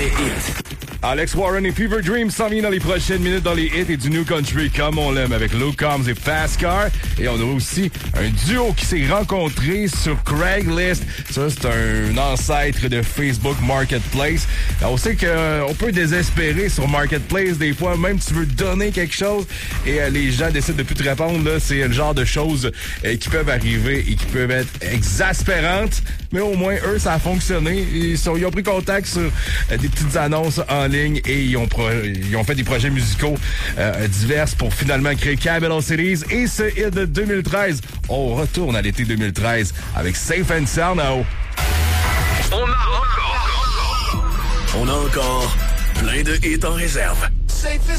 hits. Alex Warren et Fever Dream s'en viennent dans les prochaines minutes dans les hits et du New Country comme on l'aime avec Luke Combs et Fast Car. Et on a aussi un duo qui s'est rencontré sur Craigslist. Ça, c'est un ancêtre de Facebook Marketplace. On sait qu'on peut désespérer sur Marketplace des fois, même tu veux donner quelque chose et les gens décident de plus te répondre. Là, c'est le genre de choses qui peuvent arriver et qui peuvent être exaspérantes. Mais au moins, eux, ça a fonctionné. Ils ont pris contact sur des petites annonces en ligne et ils ont fait des projets musicaux divers pour finalement créer Capital Cities et ce hit de 2013. On retourne à l'été 2013 avec Safe and Sound. On a encore plein de hits en réserve.